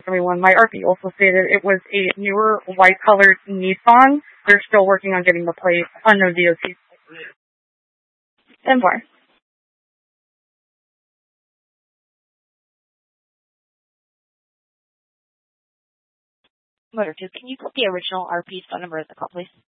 everyone. My RP also stated it was a newer white-colored Nissan. They're still working on getting the plate. Unknown DOT. 10-4. Motor 2, can you put the original RP's phone number in the call, please?